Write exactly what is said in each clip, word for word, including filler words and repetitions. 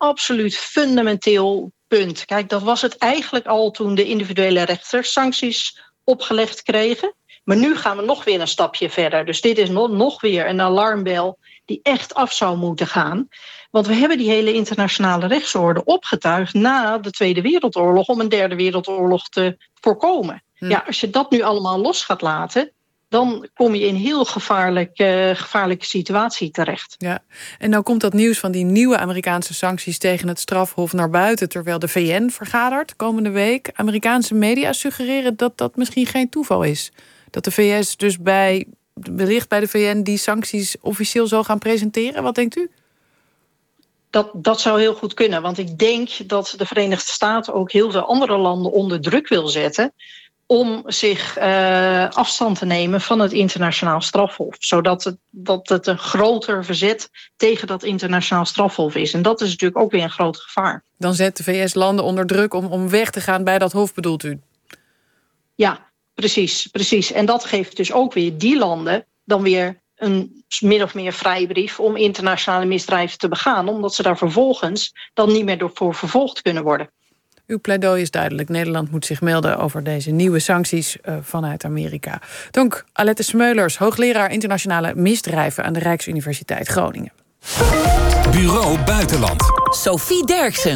absoluut fundamenteel punt. Kijk, dat was het eigenlijk al toen de individuele rechters sancties opgelegd kregen. Maar nu gaan we nog weer een stapje verder. Dus dit is nog, nog weer een alarmbel die echt af zou moeten gaan. Want we hebben die hele internationale rechtsorde opgetuigd na de Tweede Wereldoorlog om een derde wereldoorlog te voorkomen. Hm. Ja, als je dat nu allemaal los gaat laten, dan kom je in een heel gevaarlijk, uh, gevaarlijke situatie terecht. Ja, en nou komt dat nieuws van die nieuwe Amerikaanse sancties tegen het strafhof naar buiten, terwijl de V N vergadert komende week. Amerikaanse media suggereren dat dat misschien geen toeval is. Dat de V S dus bij, wellicht bij de V N die sancties officieel zal gaan presenteren. Wat denkt u? Dat, dat zou heel goed kunnen, want ik denk dat de Verenigde Staten ook heel veel andere landen onder druk wil zetten om zich uh, afstand te nemen van het internationaal strafhof. Zodat het, dat het een groter verzet tegen dat internationaal strafhof is. En dat is natuurlijk ook weer een groot gevaar. Dan zet de V S landen onder druk om, om weg te gaan bij dat hof, bedoelt u? Ja, precies, precies. En dat geeft dus ook weer die landen dan weer een min of meer vrijbrief om internationale misdrijven te begaan, omdat ze daar vervolgens dan niet meer door voor vervolgd kunnen worden. Uw pleidooi is duidelijk. Nederland moet zich melden over deze nieuwe sancties uh, vanuit Amerika. Dank Alette Smeulers, hoogleraar internationale misdrijven aan de Rijksuniversiteit Groningen. Bureau Buitenland. Sophie Derksen.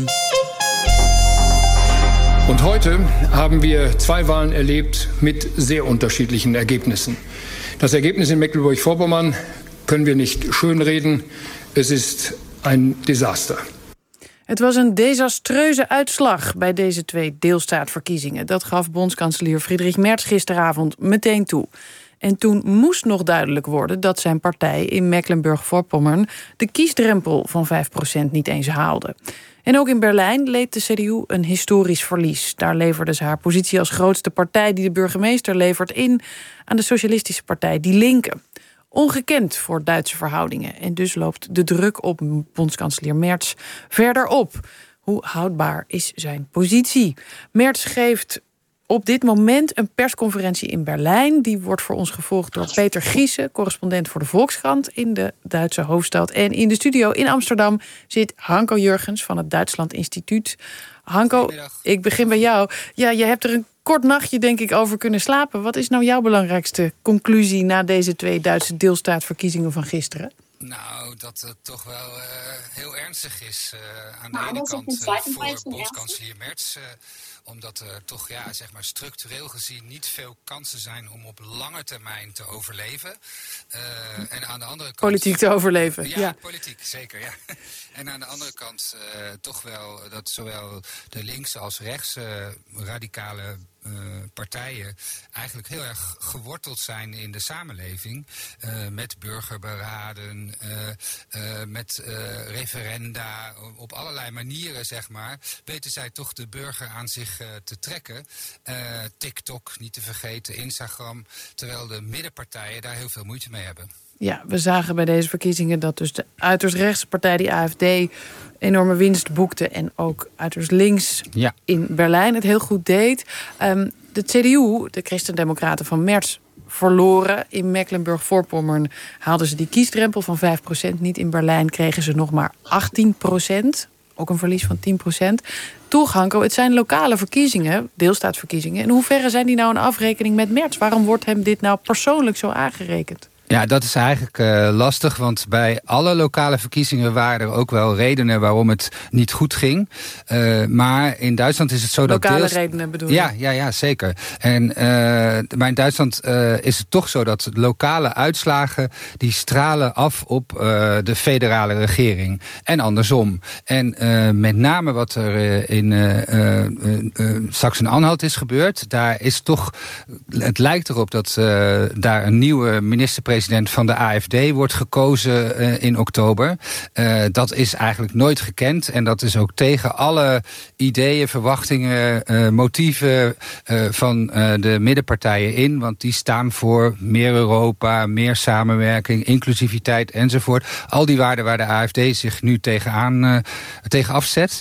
Und heute haben wir zwei Wahlen erlebt mit sehr unterschiedlichen Ergebnissen. Das Ergebnis in Mecklenburg-Vorpommern können wir nicht schönreden. Es ist ein Desaster. Het was een desastreuze uitslag bij deze twee deelstaatverkiezingen. Dat gaf bondskanselier Friedrich Merz gisteravond meteen toe. En toen moest nog duidelijk worden dat zijn partij in Mecklenburg-Vorpommern de kiesdrempel van vijf procent niet eens haalde. En ook in Berlijn leed de C D U een historisch verlies. Daar leverde ze haar positie als grootste partij die de burgemeester levert in aan de socialistische partij Die Linke. Ongekend voor Duitse verhoudingen. En dus loopt de druk op bondskanselier Merz verder op. Hoe houdbaar is zijn positie? Merz geeft op dit moment een persconferentie in Berlijn. Die wordt voor ons gevolgd door Peter Giese, correspondent voor de Volkskrant in de Duitse hoofdstad. En in de studio in Amsterdam zit Hanko Jurgens van het Duitsland Instituut. Hanko, ik begin bij jou. Ja, je hebt er een kort nachtje, denk ik, over kunnen slapen. Wat is nou jouw belangrijkste conclusie na deze twee Duitse deelstaatverkiezingen van gisteren? Nou, dat het toch wel uh, heel ernstig is. Uh, aan de nou, ene kant uh, voor bondskanselier Merz. Uh, omdat er toch ja, zeg maar structureel gezien niet veel kansen zijn om op lange termijn te overleven. Uh, en aan de andere kant, politiek te overleven. Ja, ja. politiek, zeker. Ja. En aan de andere kant uh, toch wel dat zowel de linkse als rechtse uh, radicale Uh, partijen eigenlijk heel erg geworteld zijn in de samenleving. Uh, met burgerberaden, uh, uh, met uh, referenda, op allerlei manieren, zeg maar, weten zij toch de burger aan zich uh, te trekken. Uh, TikTok, niet te vergeten, Instagram, terwijl de middenpartijen daar heel veel moeite mee hebben. Ja, we zagen bij deze verkiezingen dat dus de uiterst rechtse partij, die A F D, enorme winst boekte. En ook uiterst links ja. in Berlijn het heel goed deed. Um, de C D U, de Christendemocraten van Merz, verloren. In Mecklenburg-Vorpommern haalden ze die kiesdrempel van vijf procent niet. In Berlijn kregen ze nog maar achttien procent. Ook een verlies van tien procent. Toch, Hanko, het zijn lokale verkiezingen, deelstaatsverkiezingen. In hoeverre zijn die nou een afrekening met Merz? Waarom wordt hem dit nou persoonlijk zo aangerekend? Ja, dat is eigenlijk uh, lastig, want bij alle lokale verkiezingen waren er ook wel redenen waarom het niet goed ging. Uh, maar in Duitsland is het zo lokale dat... Lokale deels... redenen bedoel je? Ja, ja, ja, zeker. En, uh, maar in Duitsland uh, is het toch zo dat lokale uitslagen, die stralen af op uh, de federale regering. En andersom. En uh, met name wat er uh, in uh, uh, uh, Sachsen-Anhalt is gebeurd, daar is toch... Het lijkt erop dat uh, daar een nieuwe minister-president president van de A F D wordt gekozen uh, in oktober. Uh, dat is eigenlijk nooit gekend. En dat is ook tegen alle ideeën, verwachtingen, uh, motieven uh, van uh, de middenpartijen in. Want die staan voor meer Europa, meer samenwerking, inclusiviteit enzovoort. Al die waarden waar de A F D zich nu tegenaan, uh, tegen afzet.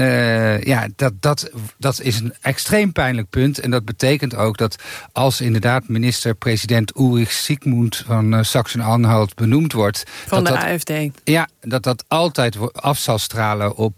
Uh, ja, dat, dat, dat is een extreem pijnlijk punt. En dat betekent ook dat als inderdaad minister-president Ulrich Siegmund van uh, Sachsen-Anhalt benoemd wordt... Van dat de dat, A F D. Ja, dat dat altijd af zal stralen op